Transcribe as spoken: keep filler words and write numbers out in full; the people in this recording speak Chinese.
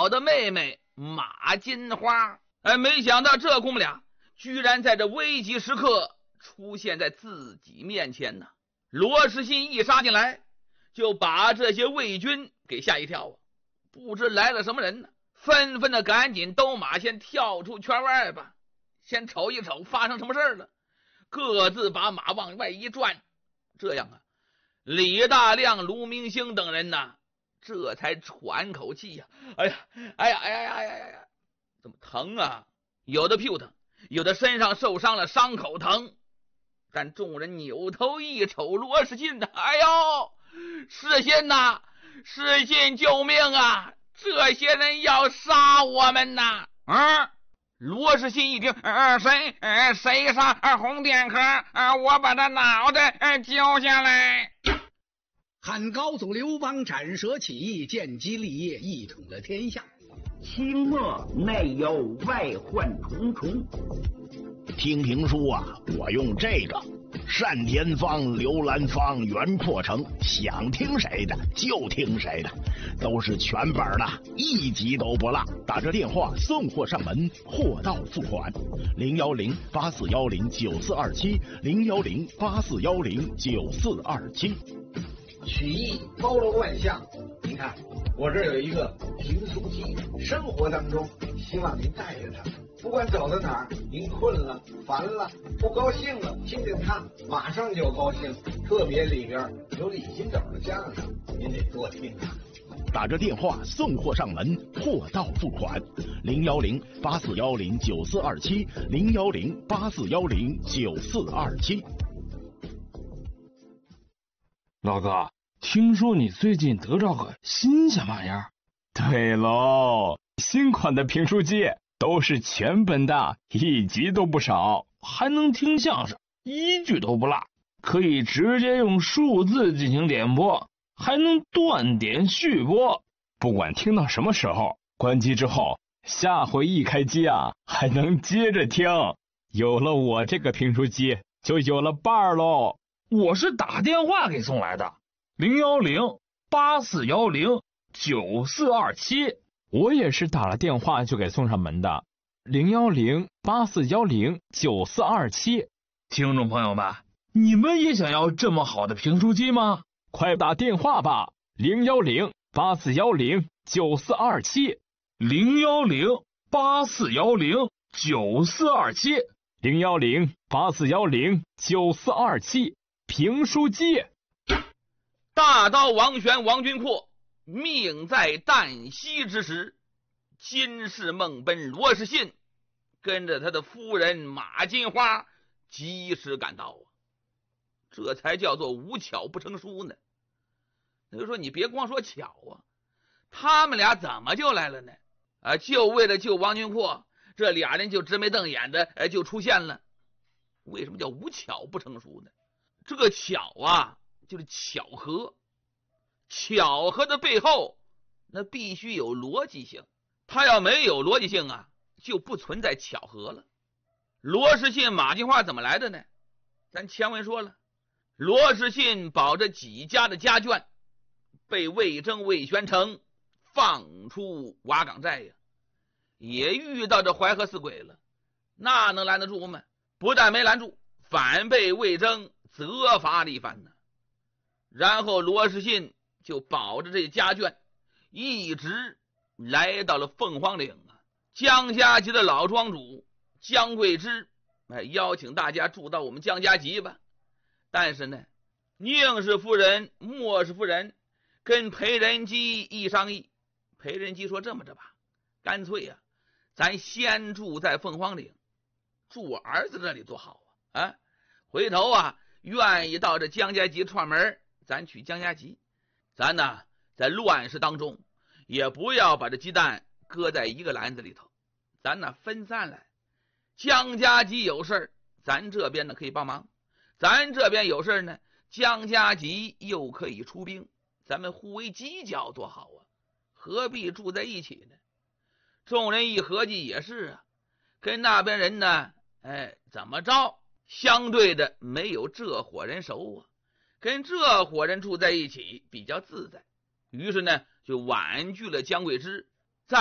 小的妹妹马金花。哎，没想到这姑母俩居然在这危急时刻出现在自己面前呢。罗士信一杀进来，就把这些魏军给吓一跳啊！不知来了什么人呢，纷纷的赶紧都马先跳出圈外吧，先瞅一瞅发生什么事了，各自把马往外一转。这样啊，李大亮、卢明星等人呢，这才喘口气呀、啊！哎呀，哎呀，哎呀，哎呀，哎呀，怎么疼啊？有的屁股疼，有的身上受伤了，伤口疼。但众人扭头一瞅罗士信呐，哎呦，士信呐，士信救命啊！这些人要杀我们呐！啊！罗士信一听，呃，谁呃谁杀呃红殿壳呃我把他脑袋呃揪下来。 汉高祖刘邦斩蛇起义，建基立业，一统了天下。 清末内忧外患重重。 听评书啊，我用这个单田芳、刘兰芳、袁阔成，想听谁的就听谁的，都是全本的，一集都不落。打这电话送货上门，货到付款。零幺零八四幺零九四二七，零幺零八四幺零九四二七。 曲艺包罗万象，你看我这儿有一个评书机，生活当中希望您带着它，不管走到哪儿，您困了、烦了、不高兴了，听听它，马上就高兴。特别里边有李金斗的相声，您得多听啊。 打着电话送货上门，货到付款。零幺零八四幺零九四二七，零幺零八四幺零九四二七。 老哥，听说你最近得着个新鲜玩意儿？ 对喽，新款的评书机都是全本的，一集都不少， 还能听相声，一句都不落，可以直接用数字进行点播，还能断点续播。 不管听到什么时候，关机之后，下回一开机啊，还能接着听。有了我这个评书机，就有了伴儿喽。 我是打电话给送来的，零幺零八四幺零九四二七。 我也是打了电话就给送上门的，零幺零八四幺零九四二七。 听众朋友们，你们也想要这么好的评书机吗？ 快打电话吧，零幺零八四幺零九四二七， 零幺零八四幺零九四二七， 零幺零八四幺零九四二七。评书机。 大刀王玄王君阔命在旦夕之时，金氏梦奔罗士信跟着他的夫人马金花及时赶到啊，这才叫做无巧不成书呢。那就说你别光说巧啊，他们俩怎么就来了呢？啊，就为了救王君阔，这俩人就直眉瞪眼的哎就出现了。为什么叫无巧不成书呢？这个巧啊，就是巧合。巧合的背后，那必须有逻辑性。它要没有逻辑性啊，就不存在巧合了。罗士信、马金花怎么来的呢？咱前文说了，罗士信保着几家的家眷，被魏征、魏玄成放出瓦岗寨呀，也遇到这淮河四鬼了，那能拦得住吗？不但没拦住，反被魏征责罚了一番呢。然后罗士信就保着这家眷，一直来到了凤凰岭啊。江家集的老庄主江贵之，哎，邀请大家住到我们江家集吧。但是呢，宁氏夫人、莫氏夫人跟裴仁基一商议，裴仁基说这么着吧，干脆呀、啊，咱先住在凤凰岭，住我儿子这里多好啊！啊，回头啊，愿意到这江家集串门，咱取江家集。咱呢，在乱世当中，也不要把这鸡蛋搁在一个篮子里头，咱呢分散来。江家集有事，咱这边呢可以帮忙；咱这边有事呢，江家集又可以出兵，咱们互为犄角，多好啊！何必住在一起呢？众人一合计也是啊，跟那边人呢，哎，怎么着？相对的没有这伙人熟啊。跟这伙人住在一起比较自在，于是呢就婉拒了江贵之，